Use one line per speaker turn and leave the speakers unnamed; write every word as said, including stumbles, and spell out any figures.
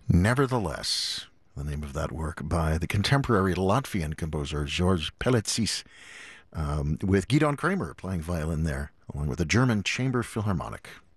Nevertheless, the name of that work by the contemporary Latvian composer George Pelecis, um, with Gidon Kramer playing violin there, along with the German Chamber Philharmonic.